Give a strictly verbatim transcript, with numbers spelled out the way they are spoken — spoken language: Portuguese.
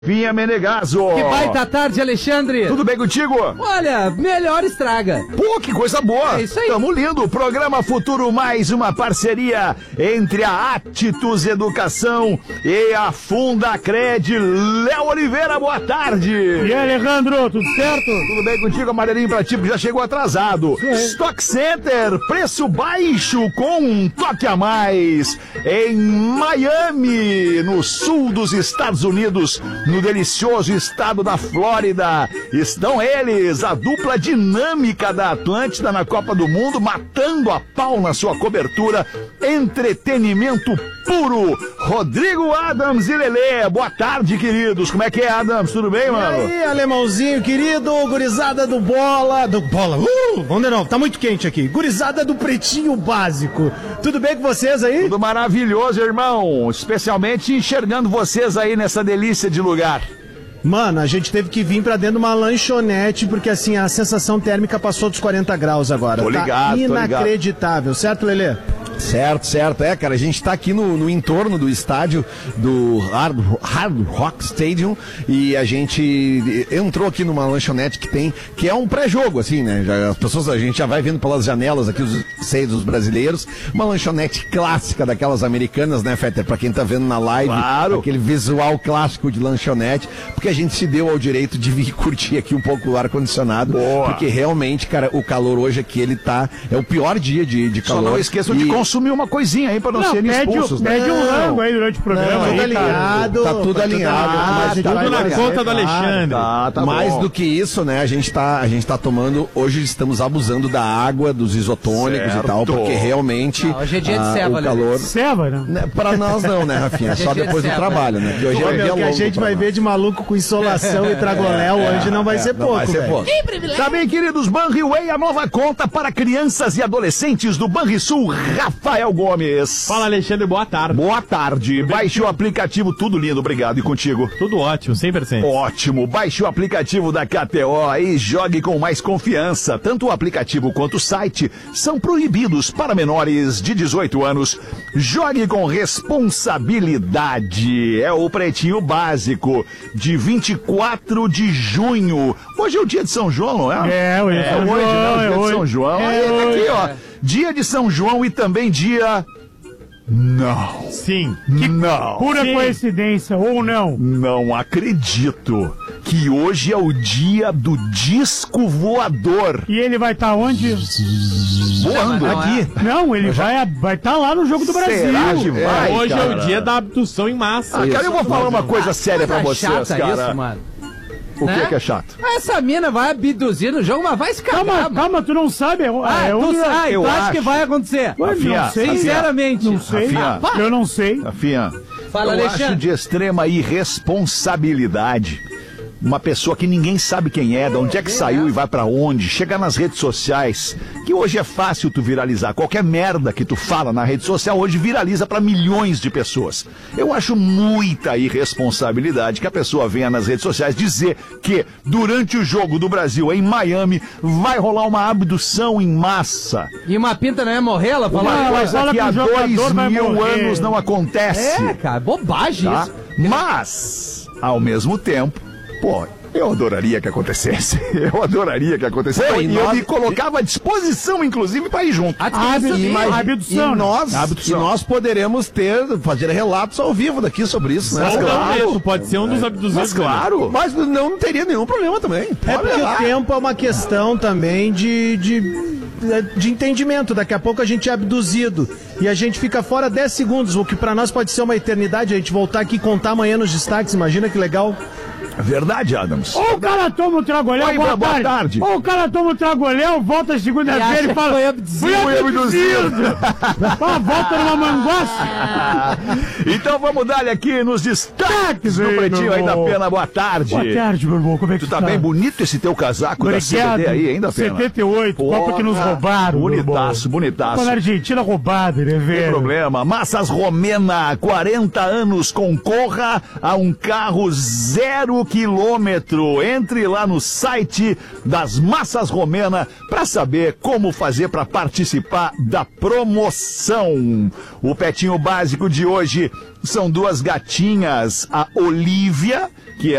Vinha Menegaso. Que baita tarde, Alexandre. Tudo bem contigo? Olha, melhor estraga. Pô, que coisa boa. É isso aí. Tamo lindo. Programa Futuro Mais, uma parceria entre a Atitus Educação e a Fundacred. Léo Oliveira, boa tarde. E aí, Alejandro, tudo certo? Tudo bem contigo, amarelinho pra ti, que já chegou atrasado. Stock Center, preço baixo com um toque a mais. Em Miami, no sul dos Estados Unidos, no delicioso estado da Flórida, estão eles, a dupla dinâmica da Atlântida na Copa do Mundo, matando a pau na sua cobertura. Entretenimento puro. Rodrigo Adams e Lelê, boa tarde, queridos. Como é que é, Adams? Tudo bem, mano? E aí, alemãozinho querido, gurizada do bola, do bola, uh, vamos de novo, tá muito quente aqui. Gurizada do Pretinho Básico. Tudo bem com vocês aí? Tudo maravilhoso, irmão. Especialmente enxergando vocês aí nessa delícia de lugar. Mano, a gente teve que vir pra dentro de uma lanchonete, porque assim, a sensação térmica passou dos quarenta graus agora. Tô ligado, tá tô ligado. inacreditável, certo, Lelê? Certo, certo. É, cara, a gente tá aqui no, no entorno do estádio do Hard, Hard Rock Stadium e a gente entrou aqui numa lanchonete que tem, que é um pré-jogo, assim, né? Já, as pessoas, a gente já vai vendo pelas janelas aqui os seios dos brasileiros, uma lanchonete clássica daquelas americanas, né, Fetter? Pra quem tá vendo na live, claro. Aquele visual clássico de lanchonete, porque a gente se deu ao direito de vir curtir aqui um pouco o ar-condicionado, porque realmente, cara, o calor hoje aqui, ele tá, é o pior dia de, de calor. Só não esqueçam de consumir uma coisinha aí pra não, não serem expulsos. Pede um rango aí durante o programa. Não, aí, tudo alinhado. Tá tudo alinhado. Mas tudo tá na conta do Alexandre. Tá, tá Mais bom. do que isso, né? A gente tá, a gente tá tomando, hoje estamos abusando da água, dos isotônicos Certo. e tal, porque realmente Não, hoje é dia de ah, ceva, o calor... Ceva, né? Né, pra nós não, né, Rafinha? Só Hoje é depois do dia de trabalho, né? Que hoje Pô, é meu, dia que a longo gente pra vai nós. ver de maluco com insolação e tragoléu hoje não vai ser Não pouco, vai ser velho. pouco. Tá bem, queridos, Banriway, a nova conta para crianças e adolescentes do Banrisul, Rafael Gomes. Fala, Alexandre, boa tarde. Boa tarde. Baixe o aplicativo, tudo lindo, obrigado. E contigo? Tudo ótimo, cem por cento. Ótimo. Baixe o aplicativo da K T O e jogue com mais confiança. Tanto o aplicativo quanto o site são proibidos para menores de dezoito anos. Jogue com responsabilidade. É o Pretinho Básico de vinte e quatro de junho. Hoje é o dia de São João, não é? É, hoje é É São hoje, né? João, O dia é de hoje. São João. É Aí, hoje. aqui, ó. Dia de São João e também dia... Não. Sim. Não. Pura Sim. coincidência, ou não? Não acredito que hoje é o dia do disco voador. E ele vai estar onde? Voando Não, aqui. Não, ele vai vai estar lá no Jogo do Brasil. Será que vai, Hoje é cara? o dia da abdução em massa. Ah, cara, eu vou falar uma coisa séria pra Tá vocês, chata cara. isso, mano. O que né? que é chato? Essa mina vai abduzir no jogo, mas vai se cagar, Calma, mano. calma, tu não sabe. É, Ah, é tu um- sabe, eu tu acha acho. que vai acontecer? Ué, Rafinha, não sei. Rafinha. Sinceramente. Não sei. Rafinha. Eu não sei. Rafinha, Fala, eu Alexandre. acho de extrema irresponsabilidade uma pessoa que ninguém sabe quem é, de onde é que saiu e vai pra onde, chegar nas redes sociais, que hoje é fácil tu viralizar. Qualquer merda que tu fala na rede social hoje viraliza pra milhões de pessoas. Eu acho muita irresponsabilidade que a pessoa venha nas redes sociais dizer que durante o jogo do Brasil em Miami vai rolar uma abdução em massa. E uma pinta não ia morrer, ela falou. Uma Não, coisa fala que que há o jogador dois vai mil morrer. anos não acontece. É, cara, bobagem Tá? isso. Mas, ao mesmo tempo, pô, eu adoraria que acontecesse. Eu adoraria que acontecesse. Pô, e e eu nós- me colocava à disposição, inclusive, para ir junto. Ah, A tem isso abdução, mesmo. a abdução, E né? nós, Abdução. e nós poderemos ter, fazer relatos ao vivo daqui sobre isso, né? Mas Ou claro. não mesmo, pode ser um dos abduzidos. Mas claro. Mas não, não teria nenhum problema também. É Pode porque levar. o tempo é uma questão também de, de, de entendimento. Daqui a pouco a gente é abduzido e a gente fica fora dez segundos, o que pra nós pode ser uma eternidade. A gente voltar aqui e contar amanhã nos destaques, imagina que legal. Verdade, Adams. Ou o cara toma o tragoléu, Oi, boa, boa tarde. tarde. Ou o cara toma o tragoléu, volta E segunda-feira acha e que fala... foi abduzido. Fui abduzido. Ah, volta numa manguaça. Então vamos dar aqui nos destaques do Sim, Pretinho meu aí da irmão. Pena. Boa tarde. Boa tarde, meu irmão. Como é que Tu tá bem bonito esse teu casaco da C B Obrigado. D aí, ainda, Pena? setenta e oito, Porra. Copa que nos roubaram. meu irmão. Bonitaço, bonitaço. Copa da Argentina roubada, né, Sem velho? problema. Massas Romena, quarenta anos, concorra a um carro zero quilômetro. Entre lá no site das Massas Romena para saber como fazer para participar da promoção. O Pretinho Básico de hoje são duas gatinhas, a Olivia, que é